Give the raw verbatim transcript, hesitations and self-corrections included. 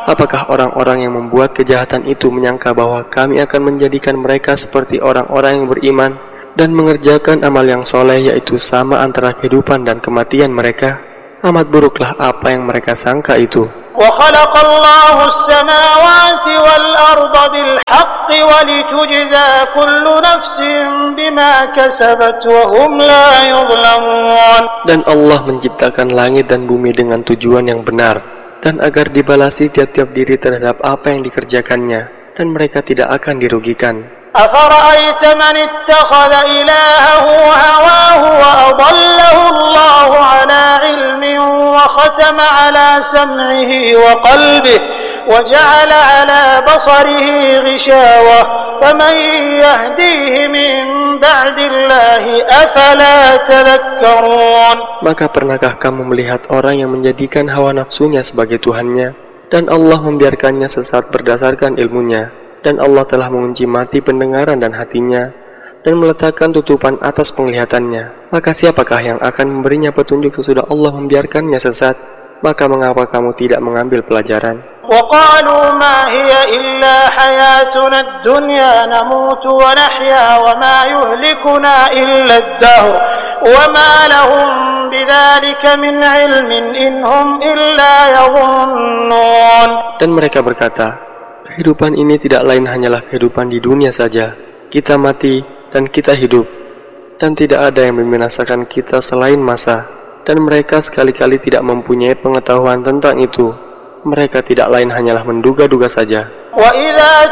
Apakah orang-orang yang membuat kejahatan itu menyangka bahwa kami akan menjadikan mereka seperti orang-orang yang beriman dan mengerjakan amal yang soleh, yaitu sama antara kehidupan dan kematian mereka? Amat buruklah apa yang mereka sangka itu. وَخَلَقَ اللَّهُ السَّمَاوَاتِ وَالْأَرْضَ بِالْحَقِّ وَلِتُجْزَى كُلُّ نَفْسٍ بِمَا كَسَبَتْ وَهُمْ لَا يُظْلَمُونَ. Dan Allah menciptakan langit dan bumi dengan tujuan yang benar, dan agar dibalasi tiap-tiap diri terhadap apa yang dikerjakannya, dan mereka tidak akan dirugikan. أَفَرَأَيْتَ مَنِ اتَّخَذَ إِلَهَهُ هَوَاهُ وَأَضَلَّهُ اللَّهُ عَلَى عِلْمٍ وَخَتَمَ عَلَى سَمْعِهِ وَقَلْبِهِ وَجَعَلَ عَلى بَصَرِهِ غِشَاوَةً فَمَنْ يَهْدِيهِ مِنْ بَعْدِ اللَّهِ أَفَلَا تَذَكَّرُونَ. Maka pernahkah kamu melihat orang yang menjadikan hawa nafsunya sebagai Tuhannya, dan Allah membiarkannya sesat berdasarkan ilmunya, dan Allah telah mengunci mati pendengaran dan hatinya, dan meletakkan tutupan atas penglihatannya? Maka siapakah yang akan memberinya petunjuk sesudah Allah membiarkannya sesat? Maka mengapa kamu tidak mengambil pelajaran? وَقَالُوا مَا هِيَ إِلَّا حَيَاتُنَا الدُّنْيَا نَمُوتُ وَنَحْيَا وَمَا يُهْلِكُنَا إِلَّا الدَّهْرُ وَمَا لَهُمْ بِذَلِكَ مِنْ عِلْمٍ إِنْ هُمْ إِلَّا يَظُنُّونَ. Dan mereka berkata, kehidupan ini tidak lain hanyalah kehidupan di dunia saja. Kita mati dan kita hidup, dan tidak ada yang membinasakan kita selain masa. Dan mereka sekali-kali tidak mempunyai pengetahuan tentang itu. Mereka tidak lain hanyalah menduga-duga saja. وَإِذَا